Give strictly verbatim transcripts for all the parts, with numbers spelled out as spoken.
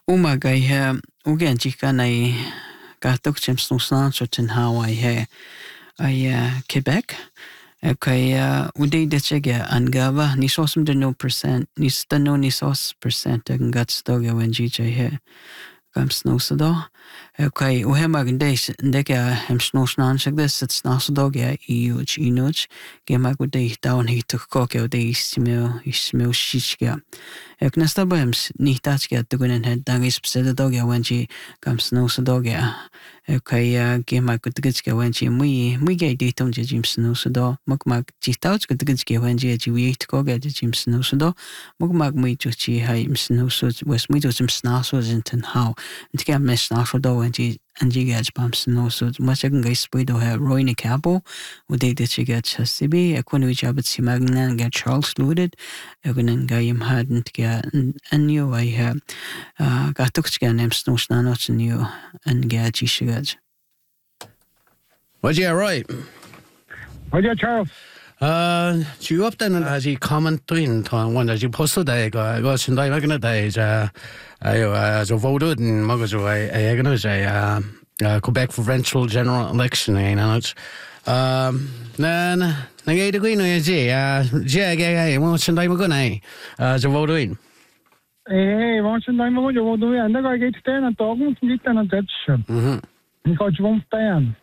Umaga he ugen chikanai gatok chims nusnan chotin Hawaii he ai Quebec. Okay, uday dechega angava ni sosum de no percent ni stano ni sos percent ang gats doga when G J he gam snowsado. Okay, uhe magandais ndeka hem snowsnan shagdes it's nasodoga iuch inuch gema uday down he took koke uday ismil ismil shishga. Ek nastaba hem nihtachga tugunen head dangis psedadoga when G gam snowsadoga. Okay, gema kutgitska when G mui mui gay datum jim snowsado mukmag chitouch kutgitska when G G we koga jim snowsado mukmag mui chuchi hai snowsud was mui jim snasos in how and get mesh nasodo when G and G gets bumps snowsud much I can guys spido have Roy Cabo would they did she get Chasibi a queen which habit si magnan get Charles loaded evan gayim hadn't get and you I have uh got took again name snows nanots and you and get Chishigaj. What's yeah, right? What's yeah, Charles? Uh, you up then as you comment in time one as you posted I got got some time again days uh I as a voted and magazo I I gonna say uh Quebec provincial general election you know it's um then ngay được cái này gì à gì cái cái mà xin đây mà cái này à cho vô đuôi eh mà xin đây mà cái vô đuôi anh đã cái cái tên là tôi cũng không biết tên là Dutch mhm mình có chung tên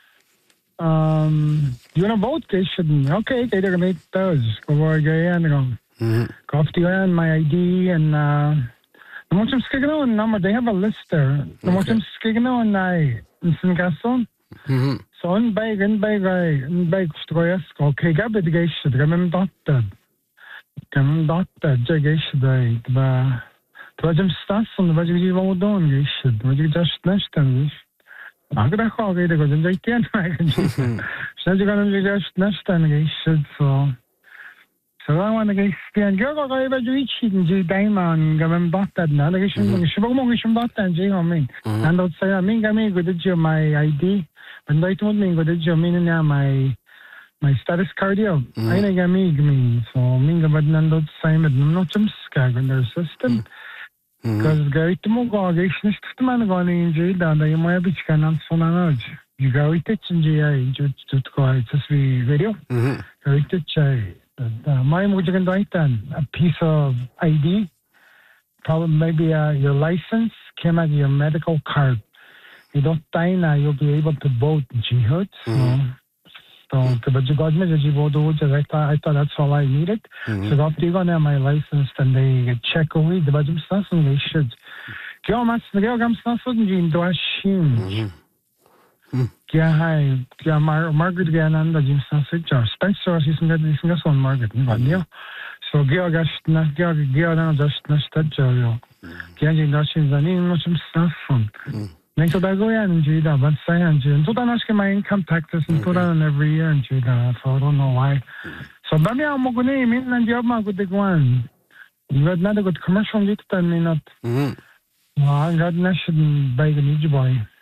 um you know both cái chuyện okay cái đó cái does có vào cái anh không mhm có phải anh my I D and uh the most I'm scared of number they have a list there the most I'm scared of này in Gaston mhm so on by in by guy in by stroyas okay gab det geis det gam dotted gam dotted det geis det ba tvajam stas on vaj gi vam don geis vaj gi just nestan agra khoge det gojn jay tian så det kan ju just nestan geis so so I want to get stand go go go vaj gi ji diamond gam dotted na det geis shibog mo geis dotted ji I mean and don't say I mean gam go det my I D when they told me go did you mean now my my status cardio I think I me me so minga bad nando same no chum skag in their system because gary to mo go geis nicht man go in ji da da mo bich kanan sonanaj you go it chinji ai ju ju ko it's we video go it chai da my mo jigan daitan a piece of I D probably maybe uh, your license came out your medical card. You don't die now, you'll be able to vote jihad. So, but you got me the jihad, I thought, I thought that's all I needed. So, after you got my license, then they check away the budget stuff and they should. Go, mas, go, gam, stuff, and you do a shim. Yeah, hi, yeah, Margaret Gannon, the Jim Sausage, or Spencer, she's in the one Margaret, yeah. So, go, gas, not go, go, now just not that, Joe. Ganji, that's in the name of some stuff from. Next to that, go ahead and do that, but say, and do that, ask my income taxes and put on every year and do that, so I don't know why. So, but me, I'm going to mean and job, my good one. You got not a good commercial, you tell me not. I got nothing by the new boy.